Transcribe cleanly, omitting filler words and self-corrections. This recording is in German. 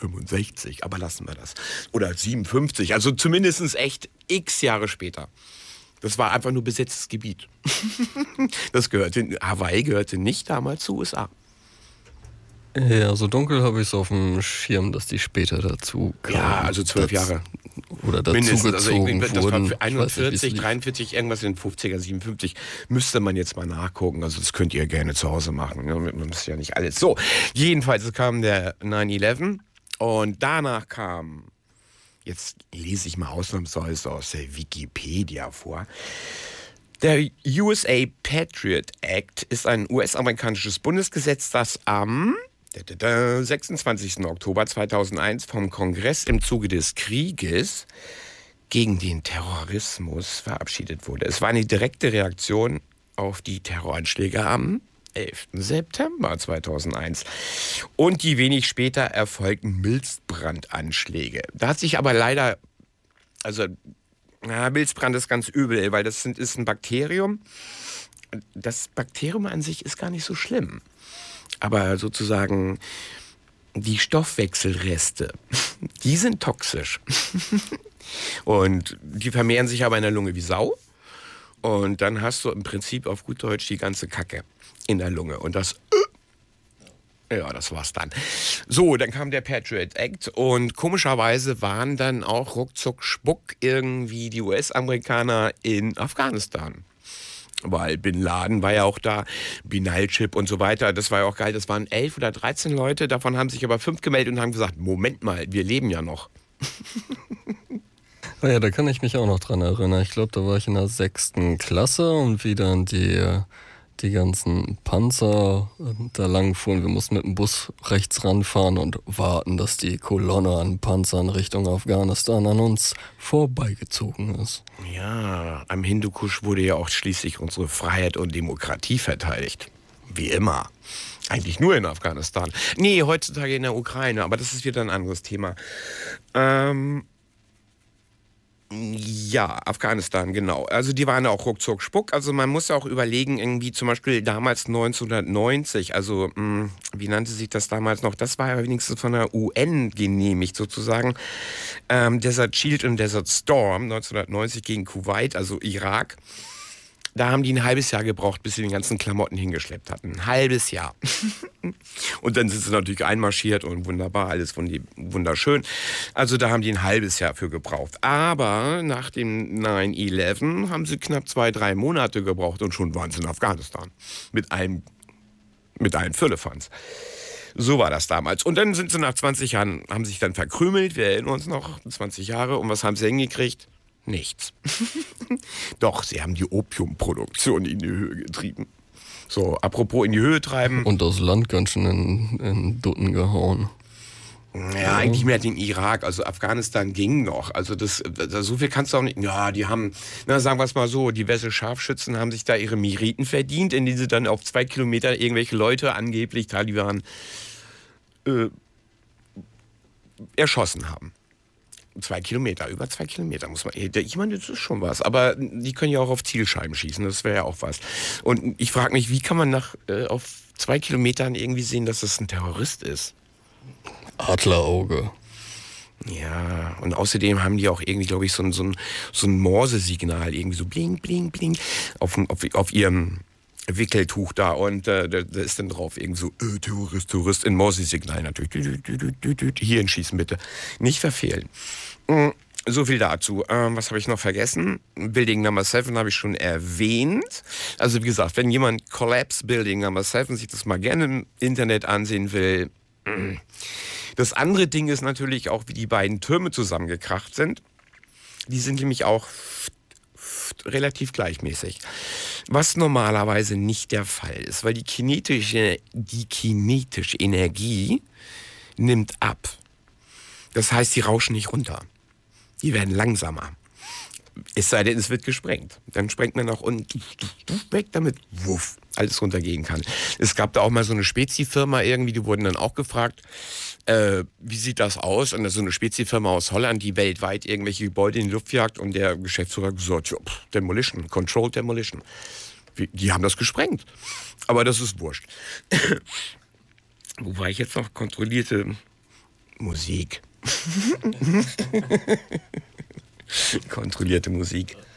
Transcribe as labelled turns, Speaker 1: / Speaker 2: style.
Speaker 1: 65, aber lassen wir das. Oder 57, also zumindest echt x Jahre später. Das war einfach nur besetztes Gebiet. Hawaii gehörte nicht damals zu USA.
Speaker 2: Ja, so dunkel habe ich es auf dem Schirm, dass die später dazu kamen.
Speaker 1: Ja, also 12 Jahre.
Speaker 2: Oder dazugezogen
Speaker 1: das
Speaker 2: wurden.
Speaker 1: war 41, 43, irgendwas in den 50er, 57. Müsste man jetzt mal nachgucken. Also das könnt ihr gerne zu Hause machen. Man muss ja nicht alles. So, jedenfalls kam der 9/11 und danach kam, jetzt lese ich mal ausnahmsweise aus der Wikipedia vor, der USA Patriot Act ist ein US-amerikanisches Bundesgesetz, das am 26. Oktober 2001 vom Kongress im Zuge des Krieges gegen den Terrorismus verabschiedet wurde. Es war eine direkte Reaktion auf die Terroranschläge am 11. September 2001 und die wenig später erfolgten Milzbrandanschläge. Da hat sich aber leider, Milzbrand ist ganz übel, weil das ist ein Bakterium. Das Bakterium an sich ist gar nicht so schlimm. Aber sozusagen die Stoffwechselreste, die sind toxisch. Und die vermehren sich aber in der Lunge wie Sau. Und dann hast du im Prinzip auf gut Deutsch die ganze Kacke in der Lunge. Und das war's dann. So, dann kam der Patriot Act und komischerweise waren dann auch ruckzuck Spuck irgendwie die US-Amerikaner in Afghanistan. Weil Bin Laden war ja auch da, Binal-Chip und so weiter, das war ja auch geil. Das waren 11 oder 13 Leute, davon haben sich aber 5 gemeldet und haben gesagt, Moment mal, wir leben ja noch.
Speaker 2: Ja, da kann ich mich auch noch dran erinnern. Ich glaube, da war ich in der 6. Klasse und wie dann die ganzen Panzer da lang fuhren. Wir mussten mit dem Bus rechts ranfahren und warten, dass die Kolonne an Panzern Richtung Afghanistan an uns vorbeigezogen ist.
Speaker 1: Ja, am Hindukusch wurde ja auch schließlich unsere Freiheit und Demokratie verteidigt. Wie immer. Eigentlich nur in Afghanistan. Nee, heutzutage in der Ukraine, aber das ist wieder ein anderes Thema. Ja, Afghanistan, genau. Also die waren auch ruckzuck Spuck. Also man muss auch überlegen, irgendwie zum Beispiel damals 1990, also wie nannte sich das damals noch? Das war ja wenigstens von der UN genehmigt sozusagen. Desert Shield und Desert Storm 1990 gegen Kuwait, also Irak. Da haben die ein halbes Jahr gebraucht, bis sie den ganzen Klamotten hingeschleppt hatten. Ein halbes Jahr. Und dann sind sie natürlich einmarschiert und wunderbar, alles wunderschön. Also da haben die ein halbes Jahr für gebraucht. Aber nach dem 9/11 haben sie knapp 2-3 Monate gebraucht und schon waren sie in Afghanistan. Mit allen Firlefanz. So war das damals. Und dann sind sie nach 20 Jahren, haben sich dann verkrümelt. Wir erinnern uns noch, 20 Jahre. Und was haben sie hingekriegt? Nichts. Doch, sie haben die Opiumproduktion in die Höhe getrieben. So, apropos in die Höhe treiben.
Speaker 2: Und das Land ganz schön in Dutten gehauen.
Speaker 1: Ja, eigentlich mehr den Irak, also Afghanistan ging noch. Also so viel kannst du auch nicht. Ja, die haben, sagen wir es mal so, diverse Scharfschützen haben sich da ihre Meriten verdient, indem sie dann auf 2 Kilometer irgendwelche Leute, angeblich Taliban, erschossen haben. 2 Kilometer, über 2 Kilometer muss man. Ich meine, das ist schon was. Aber die können ja auch auf Zielscheiben schießen, das wäre ja auch was. Und ich frage mich, wie kann man auf 2 Kilometern irgendwie sehen, dass das ein Terrorist ist?
Speaker 2: Adlerauge.
Speaker 1: Ja, und außerdem haben die auch irgendwie, glaube ich, so ein Morse-Signal, irgendwie so bling, bling, bling, auf ihrem Wickeltuch da. Und da ist dann drauf irgendwie so, Terrorist, in Morse-Signal natürlich. Hier hinschießen bitte. Nicht verfehlen. So viel dazu. Was habe ich noch vergessen? Building Number 7 habe ich schon erwähnt. Also wie gesagt, wenn jemand Collapse Building Number 7 sich das mal gerne im Internet ansehen will. Das andere Ding ist natürlich auch, wie die beiden Türme zusammengekracht sind. Die sind nämlich auch relativ gleichmäßig. Was normalerweise nicht der Fall ist, weil die kinetische Energie nimmt ab. Das heißt, die rauschen nicht runter. Die werden langsamer. Es sei denn, es wird gesprengt. Dann sprengt man auch unten weg, damit wuff, alles runtergehen kann. Es gab da auch mal so eine Spezi-Firma irgendwie, die wurden dann auch gefragt, wie sieht das aus? Und das ist so eine Spezi-Firma aus Holland, die weltweit irgendwelche Gebäude in die Luft jagt. Und der Geschäftsführer hat gesagt, ja, Demolition, Controlled Demolition. Die haben das gesprengt. Aber das ist wurscht. Wobei ich jetzt noch kontrollierte Musik. Kontrollierte Musik.